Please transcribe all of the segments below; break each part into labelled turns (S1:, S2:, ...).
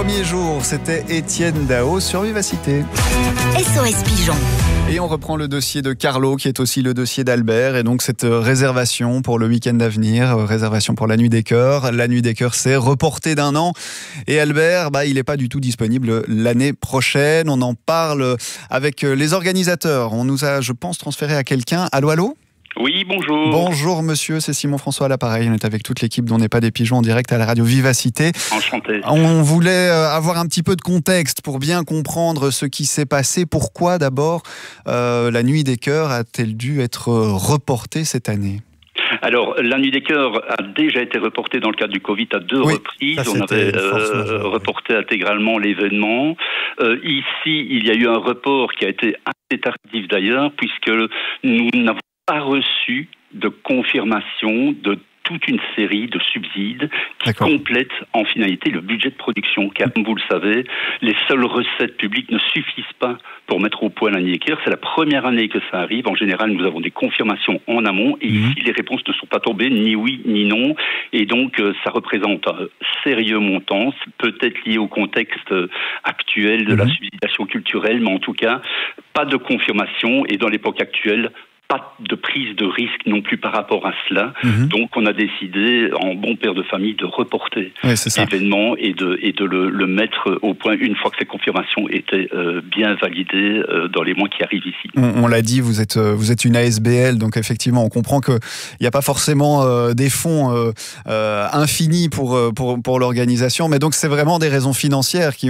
S1: premier jour, c'était Étienne Dao sur Vivacité.
S2: SOS Pigeon.
S1: Et on reprend le dossier de Carlo, qui est aussi le dossier d'Albert. Et donc cette réservation pour le week-end à venir, réservation pour la Nuit des Cœurs. La Nuit des Cœurs s'est reportée d'1 an. Et Albert, il n'est pas du tout disponible l'année prochaine. On en parle avec les organisateurs. On nous a, je pense, transféré à quelqu'un. Allô, allô ?
S3: Oui, bonjour.
S1: Bonjour monsieur, c'est Simon-François à l'appareil. On est avec toute l'équipe dont n'est pas des pigeons en direct à la radio Vivacité.
S3: Enchanté.
S1: On voulait avoir un petit peu de contexte pour bien comprendre ce qui s'est passé. Pourquoi d'abord la Nuit des Cœurs a-t-elle dû être reportée cette année ?
S3: Alors, la Nuit des Cœurs a déjà été reportée dans le cadre du Covid à 2 reprises. On avait reporté intégralement l'événement. Ici, il y a eu un report qui a été assez tardif d'ailleurs, puisque nous n'avons pas reçu de confirmation de toute une série de subsides qui complètent en finalité le budget de production. Car, comme vous le savez, les seules recettes publiques ne suffisent pas pour mettre au point la Nuit des Cœurs. C'est la première année que ça arrive. En général, nous avons des confirmations en amont. Et ici, les réponses ne sont pas tombées, ni oui, ni non. Et donc, ça représente un sérieux montant, peut-être lié au contexte actuel de la subsidisation culturelle, mais en tout cas, pas de confirmation. Et dans l'époque actuelle, pas de prise de risque non plus par rapport à cela. Donc, on a décidé, en bon père de famille, de reporter l'événement et de le mettre au point une fois que ces confirmations étaient bien validées dans les mois qui arrivent ici.
S1: On l'a dit, vous êtes une ASBL, donc effectivement, on comprend qu'il n'y a pas forcément des fonds infinis pour l'organisation, mais donc c'est vraiment des raisons financières qui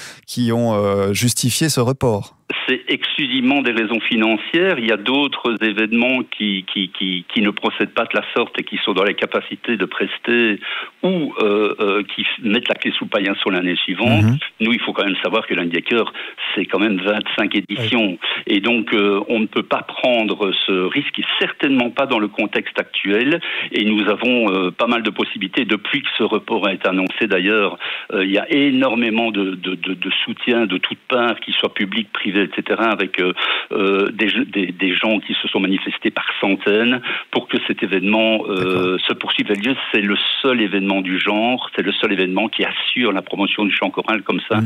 S1: ont justifié ce report.
S3: C'est exclusivement des raisons financières. Il y a d'autres événements qui ne procèdent pas de la sorte et qui sont dans les capacités de prester ou qui mettent la clé sous le paillet sur l'année suivante. Nous, il faut quand même savoir que la Nuit des Cœurs, c'est quand même 25 éditions. Et donc, on ne peut pas prendre ce risque, et certainement pas dans le contexte actuel. Et nous avons pas mal de possibilités. Depuis que ce report a été annoncé, d'ailleurs, il y a énormément de soutien de toutes parts, qu'ils soient publics, privés, etc., avec des gens qui se sont manifestés par centaines pour que cet événement se poursuive. C'est le seul événement du genre, c'est le seul événement qui assure la promotion du chant choral comme ça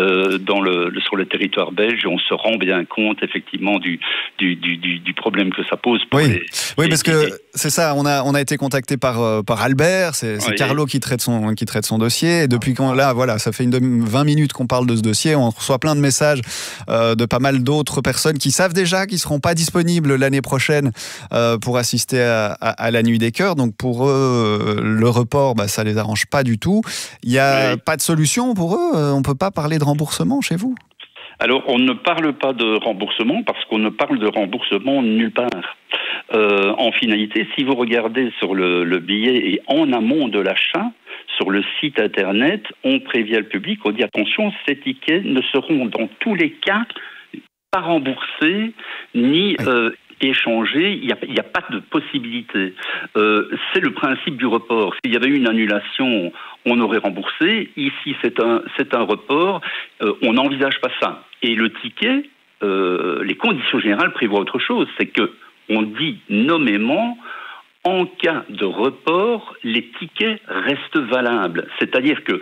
S3: sur le territoire belge. Et on se rend bien compte effectivement du problème que ça pose.
S1: Parce que c'est ça, on a été contacté par Albert, c'est Carlo qui traite son dossier. Et depuis ça fait 20 minutes qu'on parle de ce dossier, on reçoit plein de messages de pas mal d'autres personnes qui savent déjà qu'ils ne seront pas disponibles l'année prochaine pour assister à la Nuit des Cœurs. Donc pour eux, le report, ça ne les arrange pas du tout. Il n'y a pas de solution pour eux. On ne peut pas parler de remboursement chez vous ?
S3: Alors, on ne parle pas de remboursement parce qu'on ne parle de remboursement nulle part. En finalité, si vous regardez sur le billet et en amont de l'achat, sur le site internet, on prévient le public, on dit attention, ces tickets ne seront dans tous les cas pas remboursés ni échangés. Il n'y a pas de possibilité. C'est le principe du report. S'il y avait eu une annulation, on aurait remboursé. Ici, c'est un report. On n'envisage pas ça. Et le ticket, les conditions générales prévoient autre chose. C'est que on dit nommément, en cas de report, les tickets restent valables. C'est-à-dire que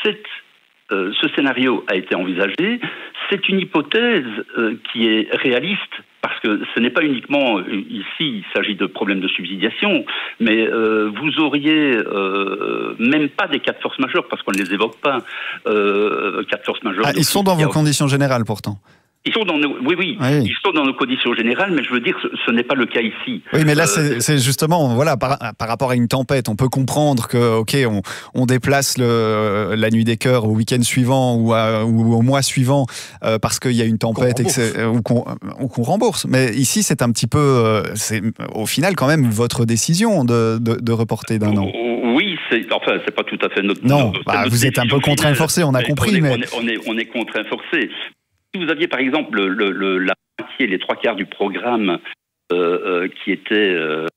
S3: ce scénario a été envisagé. C'est une hypothèse qui est réaliste parce que ce n'est pas uniquement ici, il s'agit de problèmes de subsidiation, mais vous auriez même pas des cas de force majeure parce qu'on ne les évoque pas. Cas de force majeure.
S1: Ils sont dans vos conditions générales pourtant.
S3: Ils sont dans nos, ils sont dans nos conditions générales, mais je veux dire, ce n'est pas le cas ici.
S1: Oui, mais là, c'est justement, par rapport à une tempête, on peut comprendre que, on déplace la Nuit des Cœurs au week-end suivant ou au mois suivant parce qu'il y a une tempête ou qu'on rembourse. Mais ici, c'est un petit peu, c'est au final quand même votre décision de reporter d'1 an.
S3: Oui, c'est pas tout à fait notre.
S1: Non, vous êtes un peu contraint forcé, on a compris, mais
S3: on est contraint forcé. Si vous aviez par exemple la moitié, les 3/4 du programme qui était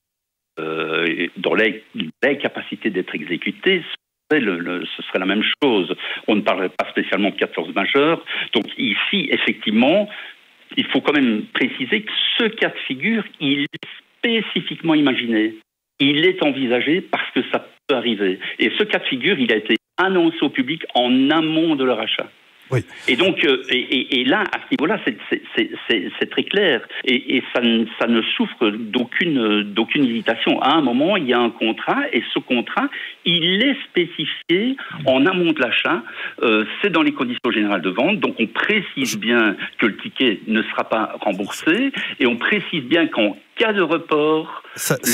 S3: dans l'incapacité d'être exécuté, ce serait la même chose. On ne parlerait pas spécialement de cas de force majeure. Donc ici, effectivement, il faut quand même préciser que ce cas de figure, il est spécifiquement imaginé. Il est envisagé parce que ça peut arriver. Et ce cas de figure, il a été annoncé au public en amont de leur achat.
S4: Oui.
S3: Et donc, et là, à ce niveau-là, c'est très clair. Et ça ne souffre d'aucune hésitation. À un moment, il y a un contrat, et ce contrat, il est spécifié en amont de l'achat. C'est dans les conditions générales de vente. Donc, on précise bien que le ticket ne sera pas remboursé, et on précise bien qu'en cas de report,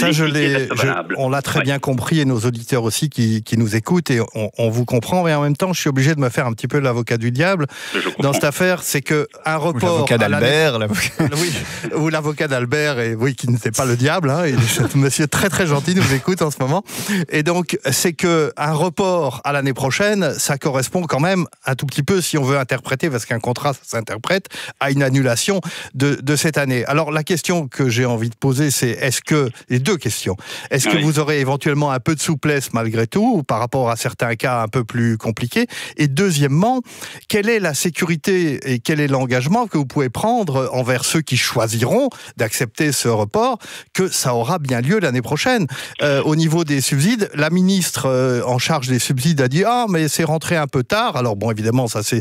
S4: on l'a très bien compris, et nos auditeurs aussi qui nous écoutent, et on vous comprend, mais en même temps, je suis obligé de me faire un petit peu l'avocat du diable dans cette affaire. C'est que un report,
S1: l'avocat d'Albert,
S4: oui, ou l'avocat d'Albert, et oui, qui n'était pas le diable, hein, et ce monsieur très très gentil nous écoute en ce moment. Et donc, c'est que un report à l'année prochaine, ça correspond quand même un tout petit peu, si on veut interpréter, parce qu'un contrat, ça s'interprète, à une annulation de cette année. Alors, la question que j'ai envie de poser, c'est les deux questions. Est-ce que vous aurez éventuellement un peu de souplesse malgré tout, par rapport à certains cas un peu plus compliqués? Et deuxièmement, quelle est la sécurité et quel est l'engagement que vous pouvez prendre envers ceux qui choisiront d'accepter ce report, que ça aura bien lieu l'année prochaine? Au niveau des subsides, la ministre en charge des subsides a dit « Ah, mais c'est rentré un peu tard ». Alors bon, évidemment, ça c'est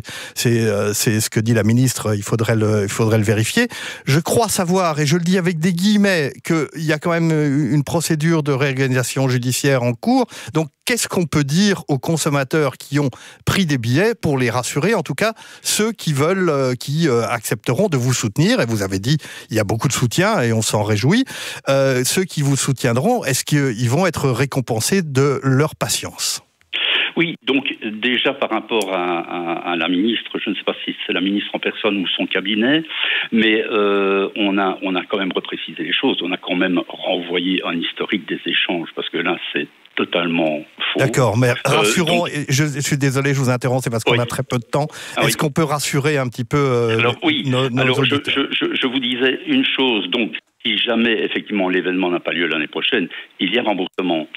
S4: ce que dit la ministre, il faudrait le vérifier. Je crois savoir, et je le dis avec des guillemets, qu'il y a quand même une procédure de réorganisation judiciaire en cours. Donc, qu'est-ce qu'on peut dire aux consommateurs qui ont pris des billets pour les rassurer, en tout cas ceux qui accepteront de vous soutenir? Et vous avez dit, il y a beaucoup de soutien et on s'en réjouit. Ceux qui vous soutiendront, est-ce qu'ils vont être récompensés de leur patience?
S3: Oui, donc déjà par rapport à la ministre, je ne sais pas si c'est la ministre en personne ou son cabinet, mais on a quand même reprécisé les choses. On a quand même renvoyé un historique des échanges, parce que là, c'est totalement faux.
S4: D'accord, mais rassurons, je suis désolé, je vous interromps, c'est parce qu'on a très peu de temps. Est-ce qu'on peut rassurer un petit peu nos auditeurs?
S3: Je vous disais une chose, donc si jamais effectivement l'événement n'a pas lieu l'année prochaine, il y a remboursement.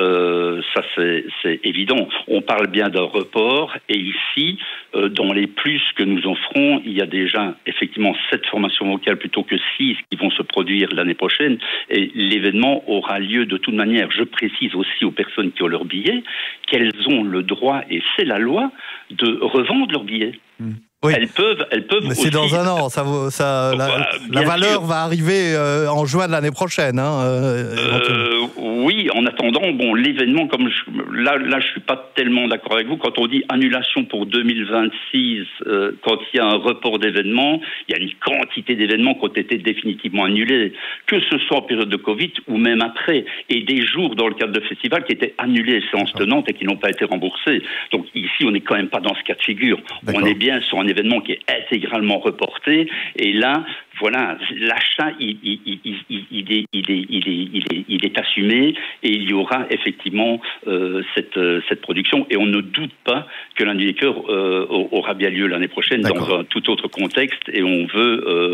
S3: Ça c'est évident. On parle bien d'un report, et ici, dans les plus que nous offrons, il y a déjà effectivement 7 formations vocales plutôt que 6 qui vont se produire l'année prochaine, et l'événement aura lieu de toute manière. Je précise aussi aux personnes qui ont leur billet qu'elles ont le droit, et c'est la loi, de revendre leur billet.
S4: Oui.
S3: Elles peuvent
S4: mais
S3: aussi...
S4: c'est dans un an, la valeur va arriver en juin de l'année prochaine.
S3: Oui, en attendant, bon, l'événement, là, je suis pas tellement d'accord avec vous. Quand on dit annulation pour 2026, quand il y a un report d'événements, il y a une quantité d'événements qui ont été définitivement annulés, que ce soit en période de Covid ou même après, et des jours dans le cadre de festivals qui étaient annulés, séances tenantes, et qui n'ont pas été remboursés. Donc ici, on n'est quand même pas dans ce cas de figure. On est bien sur un événement qui est intégralement reporté, et là, voilà, l'achat, il est assumé, et il y aura effectivement cette production, et on ne doute pas que l'Indy Liqueurs aura bien lieu l'année prochaine dans un tout autre contexte, et on veut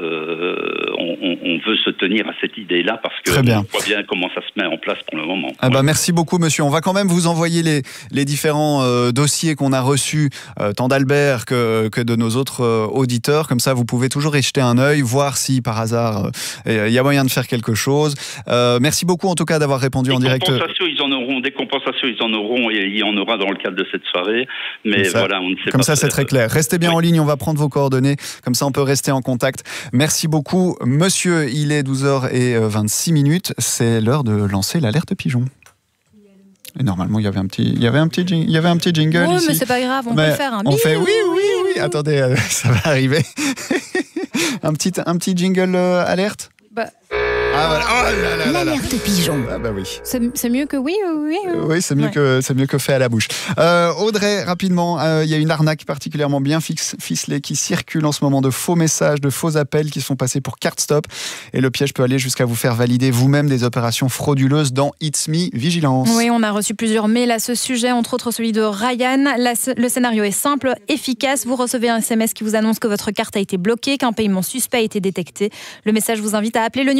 S3: se tenir à cette idée-là, parce que on voit bien comment ça se met en place pour le moment.
S1: Merci beaucoup, monsieur. On va quand même vous envoyer les différents dossiers qu'on a reçus, tant d'Albert que de nos autres auditeurs. Comme ça, vous pouvez toujours y jeter un œil, voir si par hasard il y a moyen de faire quelque chose. Merci beaucoup en tout cas d'avoir répondu en direct.
S3: Des compensations, ils en auront, et il y en aura dans le cadre de cette soirée. Mais voilà, on ne sait pas.
S1: Comme ça, c'est très clair. Restez bien en ligne, on va prendre vos coordonnées. Comme ça, on peut rester en contact. Merci beaucoup, monsieur. Il est 12h26. C'est l'heure de lancer l'alerte pigeon. Et normalement, il y avait un petit jingle.
S5: Oui,
S1: ici.
S5: mais c'est pas grave, on peut le faire.
S1: On fait oui. Attendez, ça va arriver. un petit jingle alerte.
S2: L'alerte pigeon.
S1: Ah bah oui.
S5: C'est mieux que oui.
S1: Oui, c'est mieux que fait à la bouche. Audrey, rapidement, il y a une arnaque particulièrement bien ficelée qui circule en ce moment, de faux messages, de faux appels qui sont passés pour carte stop, et le piège peut aller jusqu'à vous faire valider vous-même des opérations frauduleuses dans It's Me. Vigilance.
S5: Oui, on a reçu plusieurs mails à ce sujet, entre autres celui de Ryan. Le scénario est simple, efficace. Vous recevez un SMS qui vous annonce que votre carte a été bloquée, qu'un paiement suspect a été détecté. Le message vous invite à appeler le numéro présenté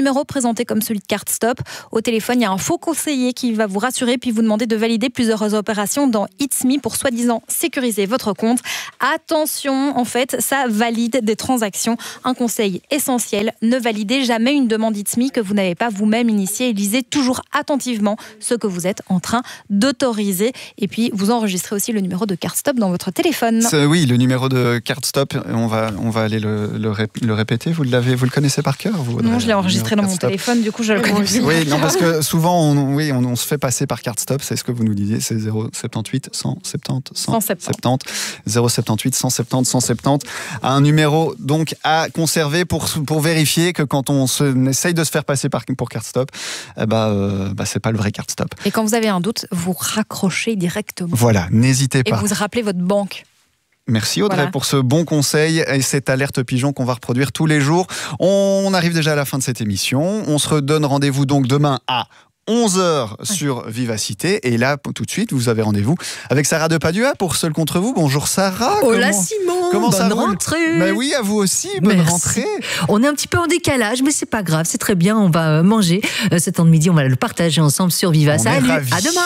S5: présenté comme celui de CardStop. Au téléphone, il y a un faux conseiller qui va vous rassurer puis vous demander de valider plusieurs opérations dans It's Me pour soi-disant sécuriser votre compte. Attention, en fait, ça valide des transactions. Un conseil essentiel, ne validez jamais une demande It's Me que vous n'avez pas vous-même initiée et lisez toujours attentivement ce que vous êtes en train d'autoriser. Et puis, vous enregistrez aussi le numéro de CardStop dans votre téléphone.
S1: Oui, le numéro de CardStop, on va aller le répéter. Vous le connaissez par cœur
S5: Non, je l'ai enregistré dans mon téléphone, du coup je le connais bien.
S1: Oui, non, parce que souvent on se fait passer par CardStop, c'est ce que vous nous disiez, c'est 078 170 170 078 170 170. Un numéro donc à conserver pour vérifier que quand on essaye de se faire passer pour CardStop, c'est pas le vrai CardStop.
S5: Et quand vous avez un doute, vous raccrochez directement.
S1: Voilà, n'hésitez pas.
S5: Et vous rappelez votre banque.
S1: Merci Audrey pour ce bon conseil et cette alerte pigeon qu'on va reproduire tous les jours. On arrive déjà à la fin de cette émission. On se redonne rendez-vous donc demain à 11h sur Vivacité. Et là, tout de suite, vous avez rendez-vous avec Sarah de Padua pour Seul contre vous. Bonjour Sarah.
S6: Hola Simon,
S1: comment ça
S6: bonne rentrée.
S1: Ben oui, à vous aussi, bonne rentrée.
S6: On est un petit peu en décalage, mais c'est pas grave, c'est très bien. On va manger ce temps de midi, on va le partager ensemble sur Viva. Salut, à demain.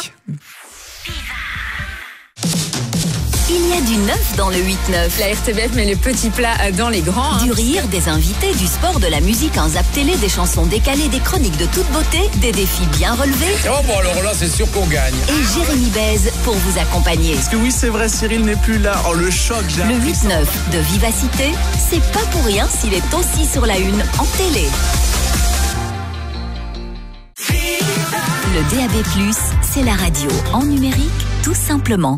S2: Il y a du neuf dans le 8-9.
S7: La RTBF met les petits plats dans les grands.
S2: Du rire, des invités, du sport, de la musique, un zap télé, des chansons décalées, des chroniques de toute beauté, des défis bien relevés.
S8: Oh bon alors là c'est sûr qu'on gagne.
S2: Et Jérémy Bèze pour vous accompagner.
S9: Parce que oui c'est vrai, Cyril n'est plus là. Oh le choc, j'ai
S2: Le 8-9 de Vivacité, c'est pas pour rien s'il est aussi sur la une en télé. Le DAB+, c'est la radio en numérique, tout simplement.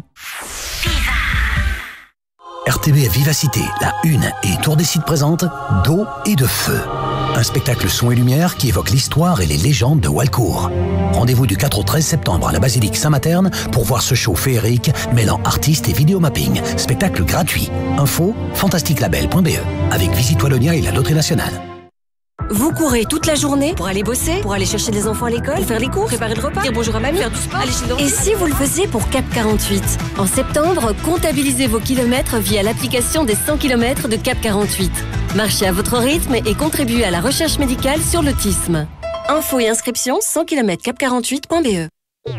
S10: RTBF Vivacité, la une et Tour des Sites présente D'eau et de feu. Un spectacle son et lumière qui évoque l'histoire et les légendes de Walcourt. Rendez-vous du 4 au 13 septembre à la basilique Saint-Materne pour voir ce show féerique mêlant artistes et vidéomapping. Spectacle gratuit. Info fantasticlabel.be avec Visite Wallonia et la Loterie Nationale.
S11: Vous courez toute la journée pour aller bosser, pour aller chercher les enfants à l'école, faire les cours, préparer le repas, dire bonjour à mamie, faire du sport, aller chez le dentiste. Et si vous le faisiez pour Cap 48 ? En septembre, comptabilisez vos kilomètres via l'application des 100 km de Cap 48. Marchez à votre rythme et contribuez à la recherche médicale sur l'autisme. Infos et inscriptions 100 km cap48.be.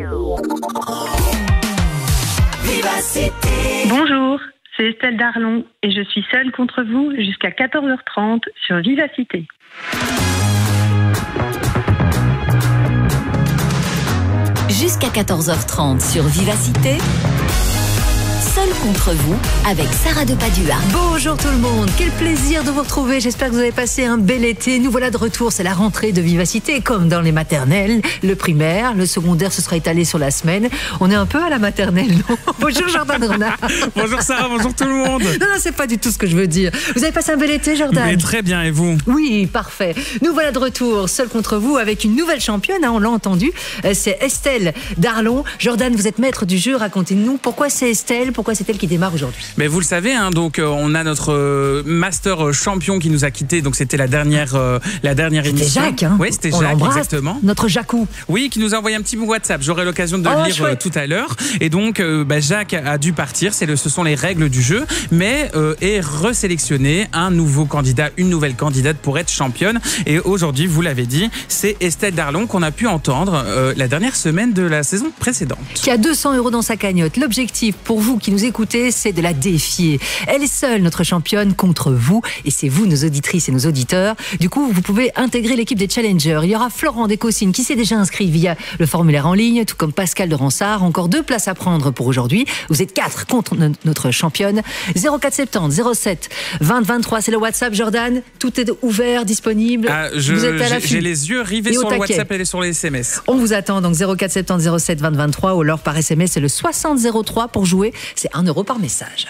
S12: Bonjour, c'est Estelle Darlon et je suis seule contre vous jusqu'à 14h30 sur Vivacité.
S2: Jusqu'à 14h30 sur Vivacité. Seul contre vous avec Sarah de Padua.
S6: Bonjour tout le monde, quel plaisir de vous retrouver. J'espère que vous avez passé un bel été. Nous voilà de retour, c'est la rentrée de Vivacité, comme dans les maternelles, le primaire, le secondaire se sera étalé sur la semaine. On est un peu à la maternelle, non ? Bonjour Jordan Renard.
S13: Bonjour Sarah, bonjour tout le monde.
S6: Non, c'est pas du tout ce que je veux dire. Vous avez passé un bel été, Jordan ?
S13: Mais très bien, et vous ?
S6: Oui, parfait. Nous voilà de retour, seul contre vous, avec une nouvelle championne, on l'a entendu. C'est Estelle Darlon. Jordan, vous êtes maître du jeu, racontez-nous pourquoi c'est Estelle, pourquoi c'est elle qui démarre aujourd'hui.
S13: Mais vous le savez, donc on a notre master champion qui nous a quittés, donc c'était la dernière émission.
S6: C'était Jacques,
S13: Oui, c'était Jacques, exactement.
S6: Notre Jacou.
S13: Oui, qui nous a envoyé un petit WhatsApp. J'aurai l'occasion de le lire tout à l'heure. Et donc, Jacques a dû partir. Ce sont les règles du jeu, mais est resélectionné un nouveau candidat, une nouvelle candidate pour être championne. Et aujourd'hui, vous l'avez dit, c'est Estelle Darlon qu'on a pu entendre la dernière semaine de la saison précédente.
S6: Qui a 200 € dans sa cagnotte. L'objectif pour vous qui nous écoutez, c'est de la défier. Elle est seule, notre championne, contre vous. Et c'est vous, nos auditrices et nos auditeurs. Du coup, vous pouvez intégrer l'équipe des challengers. Il y aura Florent Descossines qui s'est déjà inscrit via le formulaire en ligne, tout comme Pascal de Ransard. Encore 2 places à prendre pour aujourd'hui. Vous êtes 4 contre notre championne. 0470 07 20 23, c'est le WhatsApp, Jordan. Tout est ouvert, disponible. Vous êtes à l'affût.
S13: J'ai les yeux rivés sur le WhatsApp et sur les SMS.
S6: On vous attend donc 0470 07 20 23 ou alors par SMS, c'est le 60 03 pour jouer. C'est 1 € par message.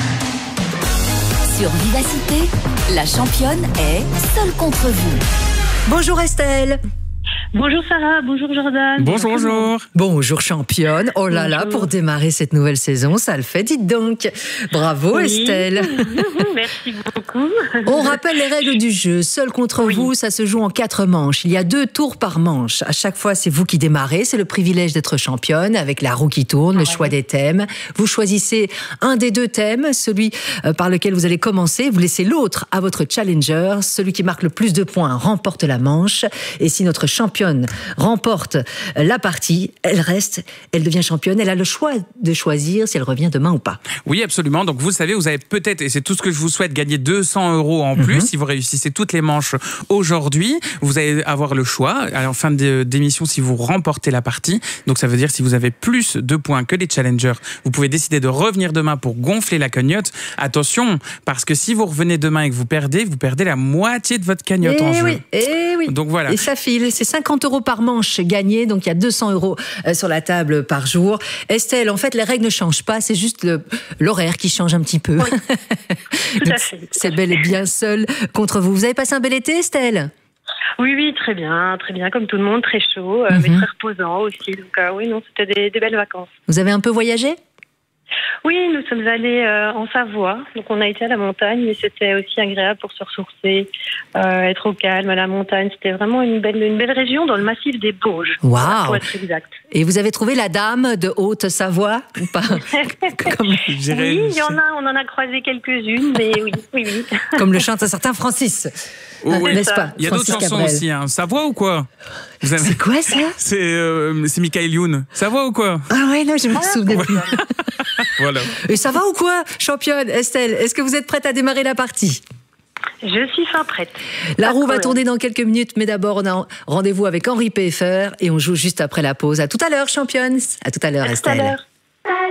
S2: Sur Vivacité, la championne est seule contre vous.
S6: Bonjour Estelle.
S12: Bonjour Sarah, bonjour Jordan.
S13: Bonjour.
S6: Bonjour championne. Oh là là, pour démarrer cette nouvelle saison, ça le fait, dites donc. Bravo Estelle.
S12: Merci beaucoup.
S6: On rappelle les règles du jeu. Seul contre vous, ça se joue en 4 manches. Il y a 2 tours par manche. À chaque fois, c'est vous qui démarrez. C'est le privilège d'être championne avec la roue qui tourne, le choix des thèmes. Vous choisissez un des 2 thèmes, celui par lequel vous allez commencer. Vous laissez l'autre à votre challenger. Celui qui marque le plus de points remporte la manche. Et si notre championne remporte la partie, elle reste, elle devient championne, elle a le choix de choisir si elle revient demain ou pas.
S13: Oui, absolument. Donc vous savez, vous avez peut-être, et c'est tout ce que je vous souhaite, gagner 200 € en plus si vous réussissez toutes les manches aujourd'hui. Vous allez avoir le choix en fin d'émission si vous remportez la partie. Donc ça veut dire si vous avez plus de points que les challengers, vous pouvez décider de revenir demain pour gonfler la cagnotte. Attention, parce que si vous revenez demain et que vous perdez la moitié de votre cagnotte en jeu.
S6: Oui.
S13: Donc voilà.
S6: Et ça file, c'est 50 € par manche gagnée, donc il y a 200 € sur la table par jour. Estelle, en fait, les règles ne changent pas, c'est juste l'horaire qui change un petit peu.
S12: Oui. Tout à fait.
S6: C'est bel et bien seul contre vous. Vous avez passé un bel été, Estelle ?
S12: Oui, très bien, comme tout le monde, très chaud, mais très reposant aussi. Donc oui, non, c'était des belles vacances.
S6: Vous avez un peu voyagé ?
S12: Oui, nous sommes allés en Savoie, donc on a été à la montagne, mais c'était aussi agréable pour se ressourcer, être au calme à la montagne. C'était vraiment une belle région dans le massif des Bauges, pour être exact.
S6: Et vous avez trouvé la dame de Haute-Savoie ou pas?
S12: Oui, il y en a, on en a croisé quelques-unes, mais oui.
S6: Comme le chante un certain Francis.
S13: Oui,
S6: n'est-ce pas?
S13: Il y a d'autres chansons aussi. Hein. Savoie ou quoi?
S6: C'est quoi ça?
S13: C'est Michael Youn. Savoie ou quoi?
S6: Ah ouais, non, je me souviens plus.
S13: Voilà.
S6: Et ça va ou quoi, championne Estelle? Est-ce que vous êtes prête à démarrer la partie?
S12: Je suis fin prête.
S6: La roue va tourner dans quelques minutes, mais d'abord on a rendez-vous avec Henri Peffer et on joue juste après la pause. À tout à l'heure, championne. À tout à l'heure, Estelle.
S12: À tout à l'heure.